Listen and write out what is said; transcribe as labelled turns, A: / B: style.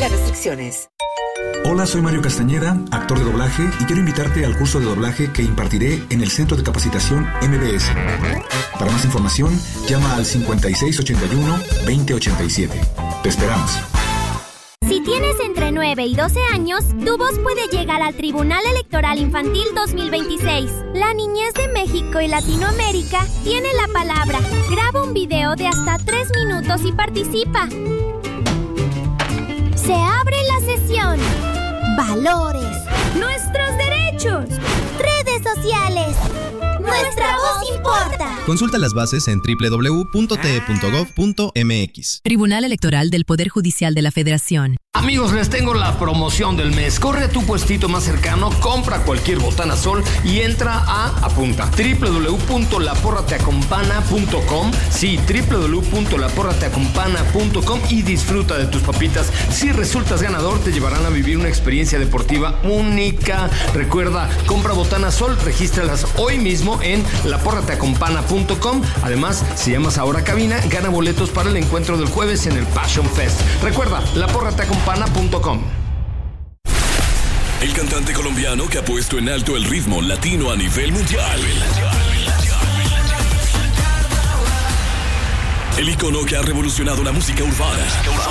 A: Aplica restricciones.
B: Hola, soy Mario Castañeda, actor de doblaje, y quiero invitarte al curso de doblaje que impartiré en el Centro de Capacitación MBS. Para más información, llama al 5681-2087. Te esperamos.
C: Si tienes entre 9 y 12 años, tu voz puede llegar al Tribunal Electoral Infantil 2026. La niñez de México y Latinoamérica tiene la palabra. Graba un video de hasta 3 minutos y participa. Se abre la sesión. Valores. Nuestros derechos. Redes sociales. Nuestra voz importa.
D: Consulta las bases en www.te.gov.mx.
E: Tribunal Electoral del Poder Judicial de la Federación.
F: Amigos, les tengo la promoción del mes. Corre a tu puestito más cercano, compra cualquier botana Sol y entra a www.laporrateacompana.com. Sí, www.laporrateacompana.com y disfruta de tus papitas. Si resultas ganador, te llevarán a vivir una experiencia deportiva única. Recuerda, compra botana Sol, regístralas hoy mismo en laporrateacompana.com. Además, si llamas ahora a cabina, gana boletos para el encuentro del jueves en el Passion Fest. Recuerda, laporrateacompana.com.
G: El cantante colombiano que ha puesto en alto el ritmo latino a nivel mundial. El ícono que ha revolucionado la música urbana.